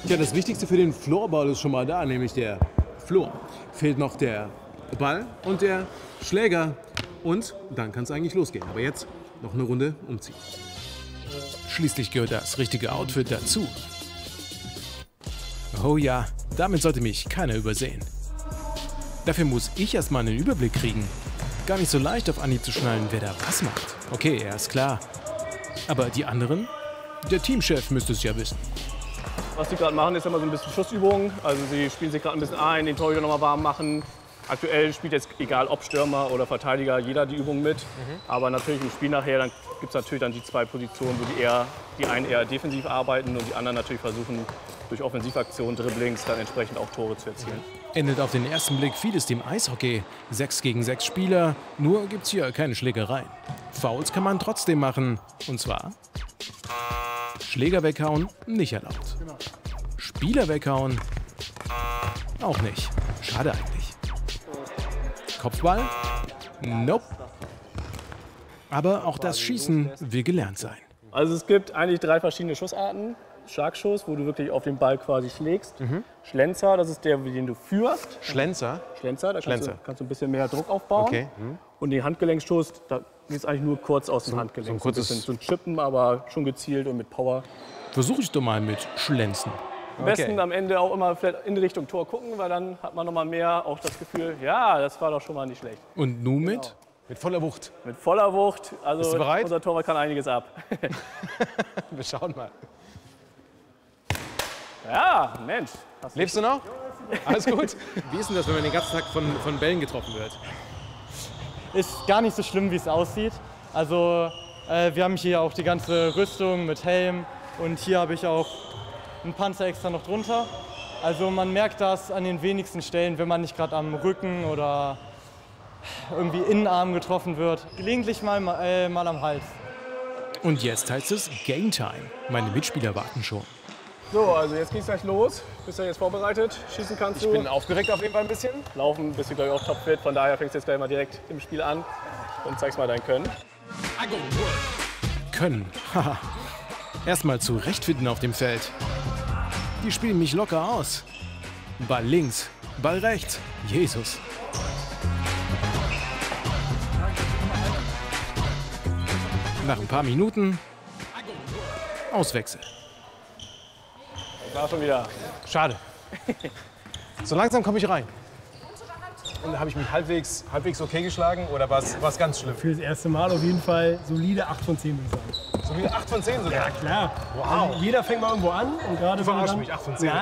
Tja, das Wichtigste für den Floorball ist schon mal da, nämlich der Floor. Fehlt noch der Ball und der Schläger. Und dann kann es eigentlich losgehen. Aber jetzt noch eine Runde umziehen. Schließlich gehört das richtige Outfit dazu. Oh ja, damit sollte mich keiner übersehen. Dafür muss ich erstmal einen Überblick kriegen. Gar nicht so leicht auf Anhieb zu schnallen, wer da was macht. Okay, er ist klar. Aber die anderen? Der Teamchef müsste es ja wissen. Was sie gerade machen, ist immer so ein bisschen Schussübungen. Also sie spielen sich gerade ein bisschen ein, den Torhüter nochmal warm machen. Aktuell spielt jetzt, egal ob Stürmer oder Verteidiger, jeder die Übung mit. Aber natürlich im Spiel nachher gibt es natürlich dann die zwei Positionen, wo die einen eher defensiv arbeiten und die anderen natürlich versuchen, durch Offensivaktionen, Dribblings dann entsprechend auch Tore zu erzielen. Endet auf den ersten Blick vieles dem Eishockey. 6 gegen 6 Spieler, nur gibt's hier keine Schlägereien. Fouls kann man trotzdem machen. Und zwar Schläger weghauen, nicht erlaubt. Spieler weghauen, auch nicht. Schade eigentlich. Kopfball? Nope. Aber auch das Schießen will gelernt sein. Also es gibt eigentlich 3 verschiedene Schussarten. Schlagschuss, wo du wirklich auf den Ball quasi schlägst. Schlenzer, das ist der, den du führst. Schlenzer? Schlenzer, da kannst du ein bisschen mehr Druck aufbauen. Okay. Und den Handgelenkstoß, da geht es eigentlich nur kurz aus dem Handgelenk. So ein kurzes so ein Chippen, aber schon gezielt und mit Power. Versuche ich doch mal mit Schlenzen. Am besten am Ende auch immer vielleicht in Richtung Tor gucken, weil dann hat man noch mal mehr auch das Gefühl, ja, das war doch schon mal nicht schlecht. Und nun mit? Mit voller Wucht. Mit voller Wucht. Also Bist du bereit? Unser Torwart kann einiges ab. Wir schauen mal. Ja, Mensch. Lebst du noch? Alles gut? Wie ist denn das, wenn man den ganzen Tag von Bällen getroffen wird? Ist gar nicht so schlimm, wie es aussieht. Also wir haben hier auch die ganze Rüstung mit Helm und hier habe ich auch einen Panzer extra noch drunter. Also man merkt das an den wenigsten Stellen, wenn man nicht gerade am Rücken oder irgendwie Innenarm getroffen wird. Gelegentlich mal am Hals. Und jetzt heißt es Game Time. Meine Mitspieler warten schon. So, also jetzt geht's gleich los. Bist du jetzt vorbereitet? Schießen kannst du? Ich bin aufgeregt auf jeden Fall ein bisschen. Laufen bist du, glaube ich, auch topfit. Von daher fängst du jetzt gleich mal direkt im Spiel an und zeigst mal dein Können. Können. Haha. Erstmal zurechtfinden auf dem Feld. Die spielen mich locker aus. Ball links, Ball rechts. Jesus. Nach ein paar Minuten Auswechsel. War schon wieder. Schade. So langsam komme ich rein. Und habe ich mich halbwegs okay geschlagen oder war es ganz schlimm? Für das erste Mal auf jeden Fall solide 8 von 10, würde ich sagen. So wie 8 von 10 sogar? Ja, klar. Wow. Also jeder fängt mal irgendwo an. Und gerade Du verarschst mich, 8 von 10.